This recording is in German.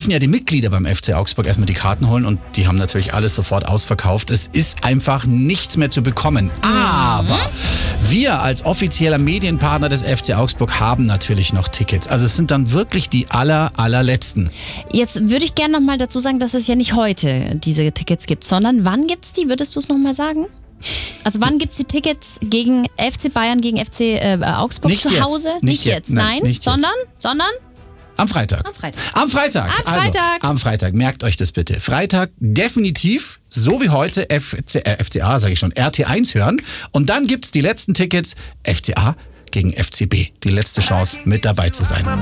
mussten ja die Mitglieder beim FC Augsburg erstmal die Karten holen und die haben natürlich alles sofort ausverkauft. Es ist einfach nichts mehr zu bekommen. Aber wir als offizieller Medienpartner des FC Augsburg haben natürlich noch Tickets. Also es sind dann wirklich die allerletzten. Jetzt würde ich gerne nochmal dazu sagen, dass es ja nicht heute diese Tickets gibt, sondern wann gibt's die? Würdest du es nochmal sagen? Also wann gibt's die Tickets gegen FC Bayern, gegen FC Augsburg Nicht zu jetzt. Hause? Nicht jetzt. Nein, Nicht sondern? Am Freitag. Am Freitag. Am Freitag. Am Freitag. Also, am Freitag. Merkt euch das bitte. Freitag definitiv, so wie heute FCA, sage ich schon, RT1 hören. Und dann gibt's die letzten Tickets FCA gegen FCB. Die letzte Chance, mit dabei zu sein.